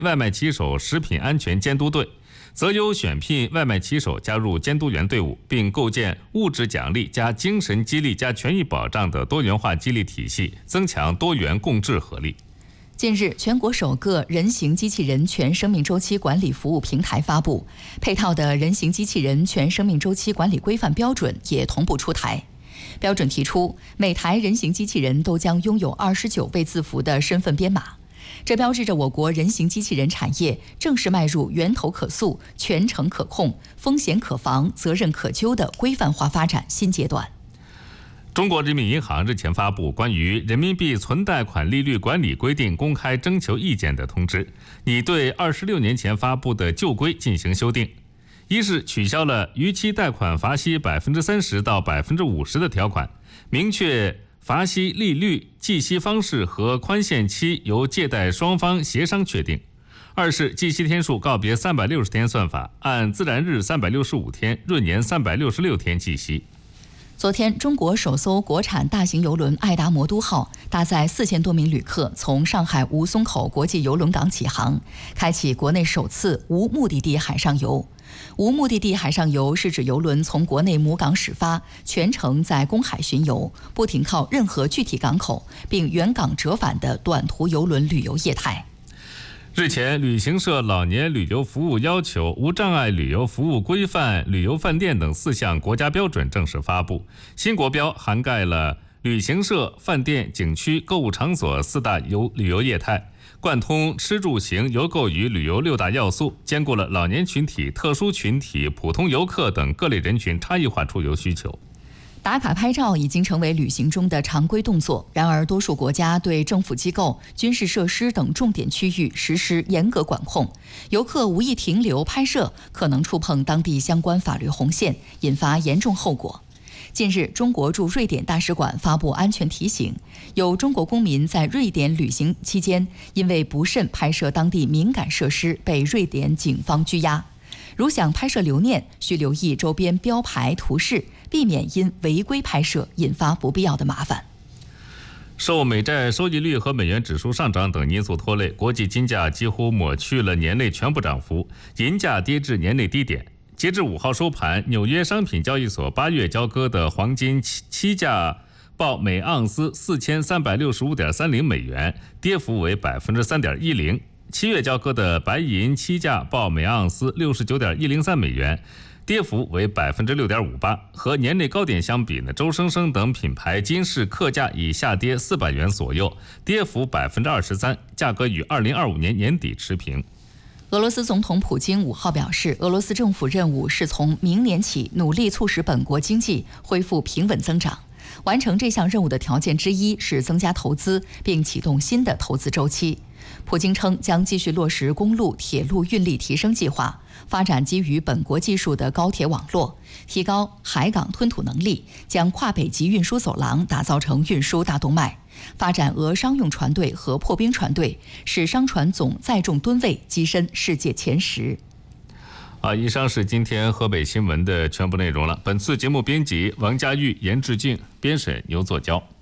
外卖骑手食品安全监督队，择优选聘外卖骑手加入监督员队伍，并构建物质奖励加精神激励加权益保障的多元化激励体系，增强多元共治合力。 近日，全国首个人形机器人全生命周期管理服务平台发布，配套的人形机器人全生命周期管理规范标准也同步出台。标准提出，每台人形机器人都将拥有29位字符的身份编码，这标志着我国人形机器人产业正式迈入源头可溯、全程可控、风险可防、责任可究的规范化发展新阶段。 中国人民银行日前发布关于人民币存贷款利率管理规定公开征求意见的通知，拟对26年前发布的旧规进行修订。一是取消了逾期贷款罚息30%到50%的条款，明确罚息利率、计息方式和宽限期由借贷双方协商确定。二是计息天数告别360天算法，按自然日365天、闰年366天计息。 昨天，中国首艘国产大型邮轮爱达魔都号搭载4000多名旅客从上海吴淞口国际邮轮港起航，开启国内首次无目的地海上游。无目的地海上游是指邮轮从国内母港始发，全程在公海巡游，不停靠任何具体港口，并原港折返的短途邮轮旅游业态。 日前，旅行社老年旅游服务要求、无障碍旅游服务规范、旅游饭店等4项国家标准正式发布。新国标涵盖了旅行社、饭店、景区、购物场所4大旅游业态，贯通吃住行游购与旅游6大要素，兼顾了老年群体、特殊群体、普通游客等各类人群差异化出游需求。 打卡拍照已经成为旅行中的常规动作，然而多数国家对政府机构、军事设施等重点区域实施严格管控，游客无意停留拍摄可能触碰当地相关法律红线，引发严重后果。近日，中国驻瑞典大使馆发布安全提醒，有中国公民在瑞典旅行期间因为不慎拍摄当地敏感设施，被瑞典警方拘押。如想拍摄留念，需留意周边标牌图示，避免因违规拍摄引发不必要的麻烦。 受美债收益率和美元指数上涨等因素拖累，国际金价几乎抹去了年内全部涨幅，银价跌至年内低点。截至5号收盘，纽约商品交易所8月交割的黄金期价报每盎司4365.30美元，跌幅为3.10%。7月交割的白银期价报每盎司69.103美元，跌幅为6.58%。和年内高点相比呢，周生生等品牌金饰客价已下跌400元左右，跌幅23%，价格与2025年年底持平。 俄罗斯总统普京5号表示，俄罗斯政府任务是从明年起努力促使本国经济恢复平稳增长。完成这项任务的条件之一是增加投资，并启动新的投资周期。普京称将继续落实公路、铁路运力提升计划，发展基于本国技术的高铁网络，提高海港吞吐能力，将跨北极运输走廊打造成运输大动脉，发展俄商用船队和破冰船队，使商船总载重吨位跻身世界前10。 以上是今天河北新闻的全部内容了。本次节目编辑王佳玉、严志静，编审牛作娇。